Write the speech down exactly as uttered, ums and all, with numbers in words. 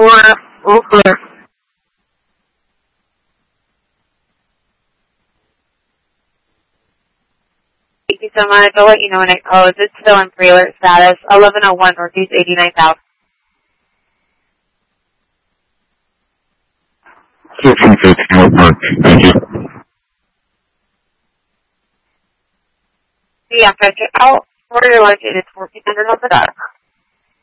four, all clear. Thank you so much. I'll let you know when it goes. It's still in pre-alert status. eleven oh one Northeast eighty-nine thousand. fifteen fifteen, North. Thank you. Yeah, check it out. Order your lunch, it is fourteen hundred on the dot.